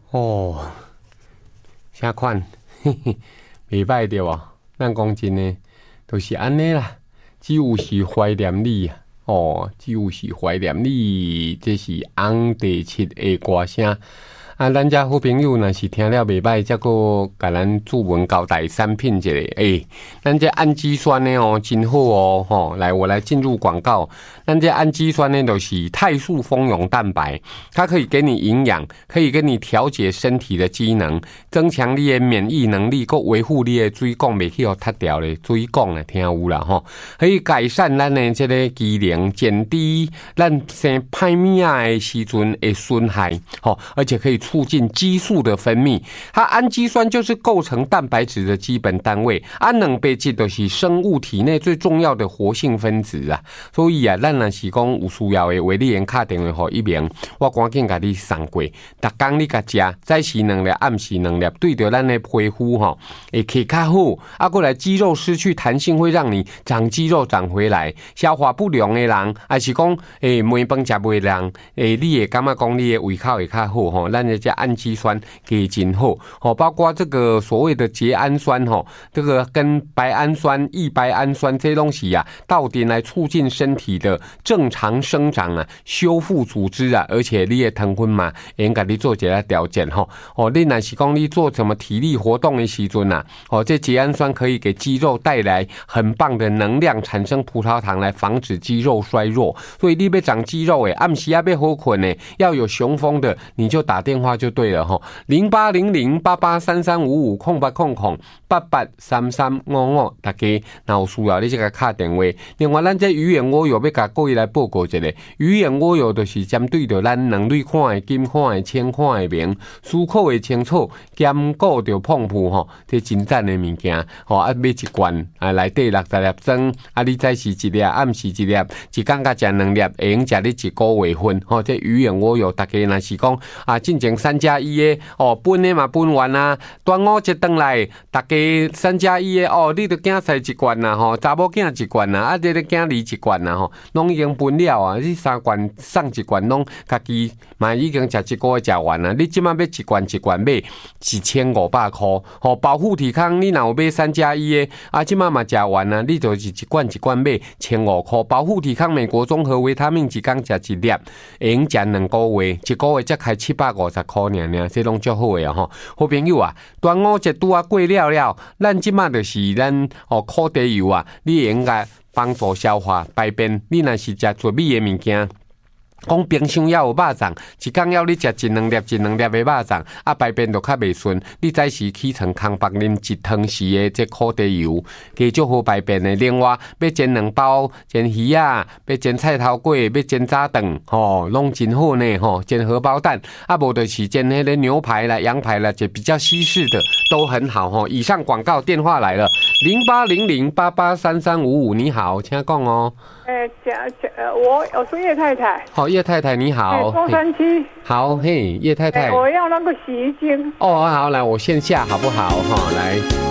哦，啥款？嘿嘿，袂歹对哦。咱讲真诶，都、就是安尼啦。只有是怀念你啊！哦，只有是怀念你，这是红地七的歌声。啊，咱遮好朋友若是听了袂歹，则个甲咱注文交代产品一下。咱这氨基酸呢哦，真好哦，吼！来，我来进入广告。咱这氨基酸呢，就是肽素蜂蛹蛋白，它可以给你营养，可以给你调节身体的机能，增强你的免疫能力，佮维护你的水管袂去互塌掉咧。水管啊，听有啦吼，可以改善咱的这个机能，减低咱生歹物仔的时阵的损害，吼，而且可以促进激素的分泌。它氨基酸就是构成蛋白质的基本单位，两倍质就是生物体内最重要的活性分子啊。所以啊，咱若是讲有需要的话，你用打电话给一鸣，我赶紧甲你送过。逐工你甲食，早时2粒，暗时2粒，对着咱的皮肤吼，会起较好。过来肌肉失去弹性，会让你长肌肉长回来。消化不良的人，还是讲糜饭食袂人，你会感觉讲你的胃口会较好吼。咱这氨基酸给真好，包括这个所谓的节氨酸这个跟白氨酸、异白氨酸这些东西啊，到底来促进身体的正常生长啊，修复组织啊，而且你的糖分嘛，应该你做一个调整你若是讲你做什么体力活动的时阵啊，这节氨酸可以给肌肉带来很棒的能量，产生葡萄糖来防止肌肉衰弱。所以你要长肌肉暗时要好困要有雄风的，你就打电话就对了08008833550800883355，大家若有需要你就甲打电话。另外，咱这鱼眼蜗牛要甲各位来报告一下，鱼眼蜗牛就是针对着咱两类款的金款的、青款的面，思考的清楚，兼顾着碰触这真赞的物件买一罐内底60粒装，你早时1粒，暗时1粒，一天甲食2粒，会用食你1个月份这鱼眼蜗牛，大家若是讲进前3+1的分的嘛分完啊，端午节回来，大家3+1的你着囝婿1罐啦查某囝1罐啦，这个囝儿1罐啦拢已经分了啊，你3罐送1罐拢家己嘛已经食1个月食完啦，你即马要1罐1罐买1500块保护体康你若有买3+1的即马嘛食完啦，你就是1罐1罐买1500块，保护体康美国综合维他命一天食1粒，会用食2个月，1个月才开750块尔，这拢足好的好朋友啊，端午节拄过了，咱即马就是咱烤地油啊，你应该帮助消化排便。你若是食做米的物件，讲冰箱要有肉粽，一天要你食1、2粒的肉粽，排便就较袂顺。你早时起床空腹啉1汤匙的这烤地油，加足好排便的。另外要煎2包，煎鱼啊，要煎菜头粿，要煎炸蛋，拢真好呢煎荷包蛋，无就是煎那个牛排啦、羊排啦，就比较西式的都很好以上广告电话来了，0800883355，你好，请讲哦。 我是叶太太。 好，叶太太你好。 中山区。 好，嘿，叶太太。 我要那个洗衣精。 好，来，我线下好不好？来。